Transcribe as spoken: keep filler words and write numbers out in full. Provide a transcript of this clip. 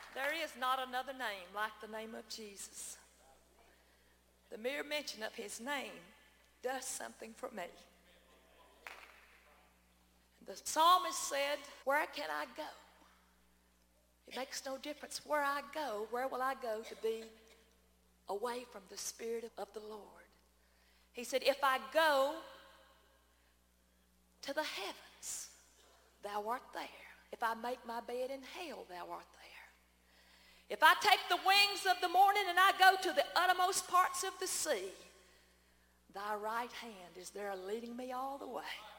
There is not another name like the name of Jesus. The mere mention of his name does something for me. The psalmist said, where can I go? It makes no difference where I go. Where will I go to be away from the Spirit of the Lord? He said, if I go to the heavens, thou art there. If I make my bed in hell, thou art there. If I take the wings of the morning and I go to the uttermost parts of the sea, thy right hand is there leading me all the way.